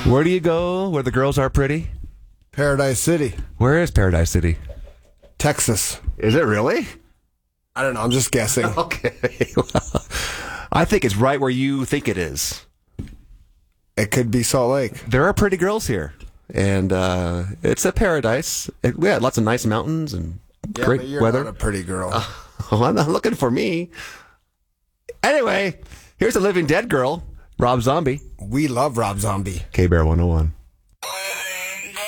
Where do you go where the girls are pretty? Paradise City, Where is Paradise City? Texas. Is it really? I don't know. I'm just guessing. Okay. Well, I think it's right where you think it is. It could be Salt Lake. There are pretty girls here, and it's a paradise. We had lots of nice mountains and great but you're weather. not a pretty girl. Oh, I'm not looking for me. Anyway, here's a living dead girl, Rob Zombie. We love Rob Zombie. K-Bear 101.